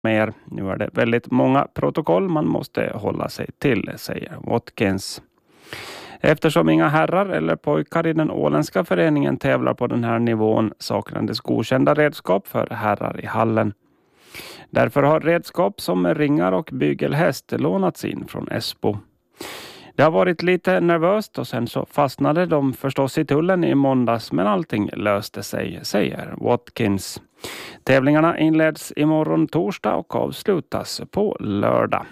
mer. Nu är det väldigt många protokoll man måste hålla sig till, säger Watkins. Eftersom inga herrar eller pojkar i den åländska föreningen tävlar på den här nivån saknades godkända redskap för herrar i hallen. Därför har redskap som ringar och bygelhäst lånats in från Esbo. Det har varit lite nervöst och sen så fastnade de förstås i tullen i måndags, men allting löste sig, säger Watkins. Tävlingarna inleds imorgon torsdag och avslutas på lördag.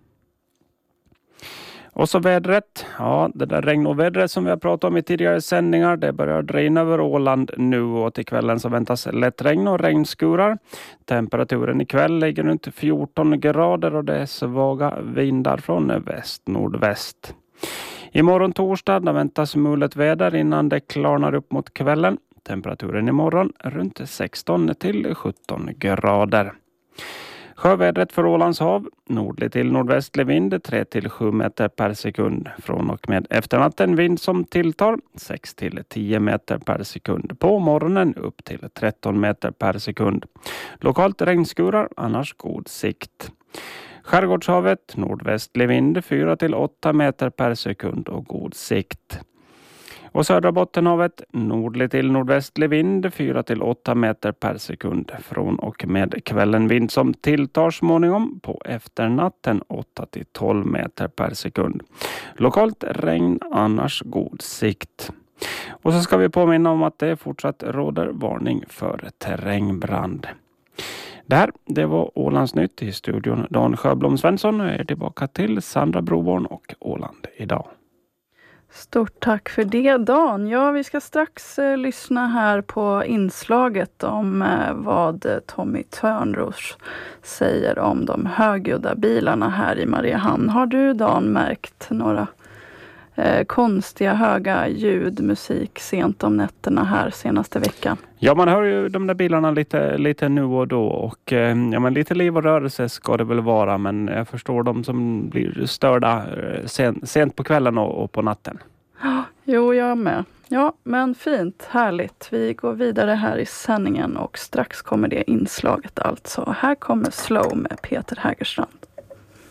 Och så vädret. Ja, det där regn och vädret som vi har pratat om i tidigare sändningar, det börjar dra in över Åland nu och till kvällen så väntas lätt regn och regnskurar. Temperaturen ikväll ligger runt 14 grader och det är svaga vindar från väst-nordväst. Imorgon torsdag väntas mulet väder innan det klarnar upp mot kvällen. Temperaturen imorgon runt 16 till 17 grader. Sjövädret för Ålands hav, nordlig till nordvästlig vind 3 till 7 meter per sekund. Från och med efternatten vind som tilltar 6 till 10 meter per sekund. På morgonen upp till 13 meter per sekund. Lokalt regnskurar, annars god sikt. Skärgårdshavet, nordvästlig vind 4 till 8 meter per sekund och god sikt. Och södra Bottenhavet, nordlig till nordvästlig vind 4 till 8 meter per sekund. Från och med kvällen vind som tilltar småningom på efternatten 8 till 12 meter per sekund. Lokalt regn, annars god sikt. Och så ska vi påminna om att det fortsatt råder varning för terrängbrand. Det var Ålandsnytt i studion. Dan Sjöblom Svensson är tillbaka till Sandra Broborn och Åland idag. Stort tack för det, Dan. Ja, vi ska strax lyssna här på inslaget om vad Tommy Törnros säger om de högljudda bilarna här i Mariehamn. Har du, Dan, märkt några konstiga höga ljudmusik sent om nätterna här senaste veckan? Ja, man hör ju de där bilarna lite nu och då och ja, men lite liv och rörelse ska det väl vara, men jag förstår de som blir störda sent på kvällen och på natten. Jo, jag med. Ja, men fint, härligt. Vi går vidare här i sändningen och strax kommer det inslaget alltså. Här kommer Slow med Peter Hägerstrand.